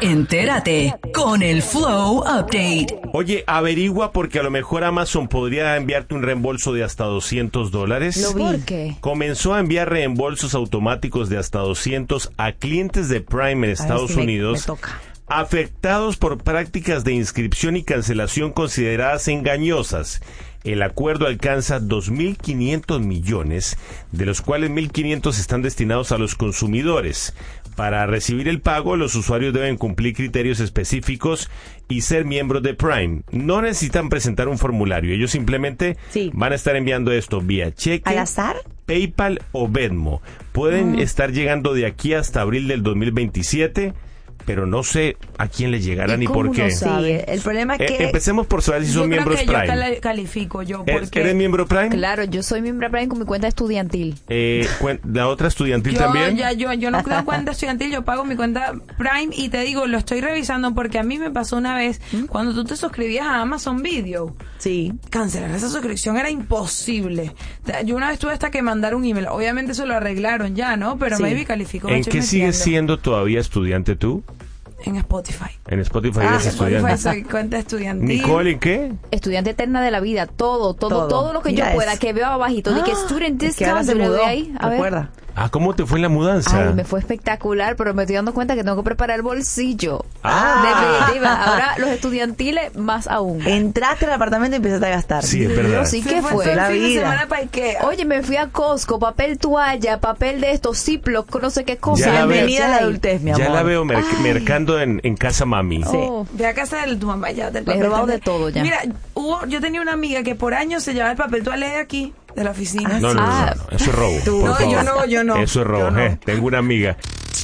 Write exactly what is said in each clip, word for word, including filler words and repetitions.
Entérate con el Flow Update. Oye, averigua porque a lo mejor Amazon podría enviarte un reembolso de hasta doscientos dólares. Lo vi. ¿Por qué? Comenzó a enviar reembolsos automáticos de hasta doscientos a clientes de Prime en Estados sí me- Unidos me toca. afectados por prácticas de inscripción y cancelación consideradas engañosas. El acuerdo alcanza dos mil quinientos millones, de los cuales mil quinientos están destinados a los consumidores. Para recibir el pago, los usuarios deben cumplir criterios específicos y ser miembros de Prime. No necesitan presentar un formulario. Ellos simplemente Sí. van a estar enviando esto vía cheque, ¿Al azar? PayPal o Venmo. Pueden estar llegando de aquí hasta abril del dos mil veintisiete, pero no sé a quién le llegará ¿Y ni cómo por no qué. sabe? Sí, el problema es Eh, que... empecemos por saber si Yo son creo miembros que yo Prime. cali- califico yo ¿Eres, porque eres miembro Prime? Claro, yo soy miembro Prime con mi cuenta estudiantil. Eh, cuen- ¿La otra estudiantil yo también? ya yo yo no tengo cuenta estudiantil, yo pago mi cuenta Prime y te digo, lo estoy revisando porque a mí me pasó una vez cuando tú te suscribías a Amazon Video. Sí. Cancelar esa suscripción era imposible. Te- Yo una vez tuve hasta que mandar un email. Obviamente eso lo arreglaron ya, ¿no? Pero Sí. maybe calificó. me ¿En estoy qué sigues metiendo. siendo todavía estudiante tú? En Spotify. En Spotify Ah, eres Spotify estudiante. soy cuenta estudiantil. Nicole, ¿en qué? Estudiante eterna de la vida, todo, todo, todo, Todo. lo que Mira yo pueda, eso. que veo abajito, de que Ah, student Es que ahora discount, se yo le doy mudó. ahí, a ver. Recuerda. Ah, ¿cómo te fue en la mudanza? Ay, me fue espectacular, pero me estoy dando cuenta que tengo que preparar el bolsillo. Ah. Definitiva. Ahora los estudiantiles más aún. Entraste al apartamento y empezaste a gastar. Sí, es verdad. Sí, Se ¿qué fue fue? todo el La fin de vida. semana para Ikea. Oye, me fui a Costco, papel toalla, papel de estos, Ziploc, no sé qué cosa. Ya la veo. Bienvenida a la adultez, mi amor. Ya la veo mer- Ay. mercando en, en casa mami. Sí. Oh. Ve a casa de tu mamá ya del Le he papel robado toalé. de todo ya. Mira, hubo, yo tenía una amiga que por años se llevaba el papel toalé de aquí, de la oficina. No, no, no, Ah. no, no, eso es robo. Tú. por No, favor. yo no, yo no. Eso es robo, Yo no. eh. Tengo una amiga.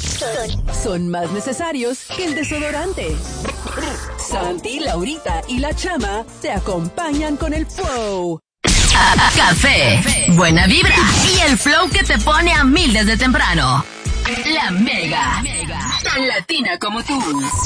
Son más necesarios que el desodorante. Santi, Laurita y la Chama te acompañan con el Flow. Café, buena vibra y el flow que te pone a mil desde temprano. La Mega, tan latina como tú.